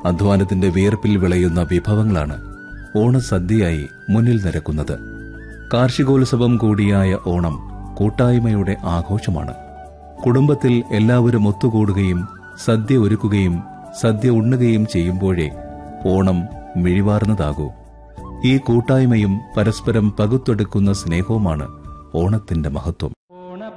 അധ്വാനത്തിന്റെ വിയർപ്പിൽ വിളയുന്ന വിഭവങ്ങളാണ് ഓണസദ്യയായി മുന്നിൽ നിരക്കുന്നത്. കാർഷികോത്സവം കൂടിയായ ഓണം കൂട്ടായ്മയുടെ ആഘോഷമാണ്. കുടുംബത്തിൽ എല്ലാവരും ഒത്തുകൂടുകയും സദ്യ ഒരുക്കുകയും സദ്യ ഉണ്ണുകയും ചെയ്യുമ്പോഴേ ഓണം മിഴിവാർന്നതാകൂ. ഈ കൂട്ടായ്മയും പരസ്പരം പകുത്തെടുക്കുന്ന സ്നേഹവുമാണ് ഓണത്തിന്റെ മഹത്വം.